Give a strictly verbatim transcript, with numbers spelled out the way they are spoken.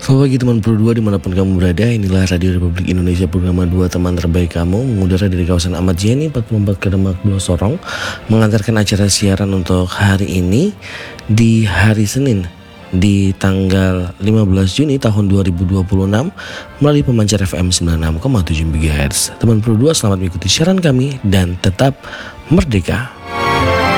Selamat pagi teman Pro dua dimanapun kamu berada. Inilah Radio Republik Indonesia program dua teman terbaik kamu, mengudara dari kawasan Ahmad Yani empat puluh empat Kedemak dua Sorong, mengantarkan acara siaran untuk hari ini di hari Senin di tanggal lima belas Juni tahun dua ribu dua puluh enam melalui pemancar F M sembilan puluh enam koma tujuh MHz. Teman Pro dua, selamat mengikuti siaran kami dan tetap merdeka.